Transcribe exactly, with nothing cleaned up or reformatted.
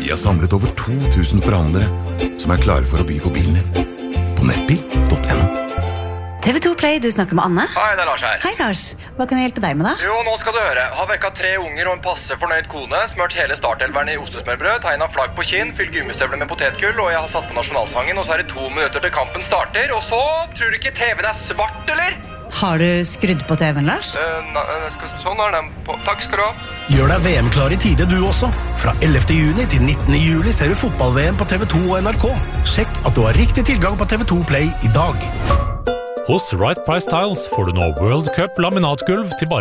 Vi har samlet over to tusen forhandlere som er klare for å by på bilen din. På nettbil punktum no. T V to Play, du snakker med Anne. Hei, det er Lars her. Hei Lars, hva kan jeg hjelpe deg med da? Jo, nå skal du høre. Har vekket tre unger og en passe fornøyd kone, smørt hele startelveren i ostesmørbrød, tegnet flagg på kinn, fylt gummistøvler med potetgull, og jeg har satt på nasjonalsangen, og så er det to minutter til kampen starter, og så tror du ikke T V-en er svart, eller? Har du skrudd på T V-en, Lars? Uh, na, skal, sånn er den på. Takk skal du ha. Gjør deg V M-klar i tide du også. Fra ellevte juni til nittende juli ser du fotball-V M på T V to og N R K. Sjekk at du har riktig tilgang på T V to Play i dag. Hos Right Price Tiles får du nå World Cup laminatgulv til bare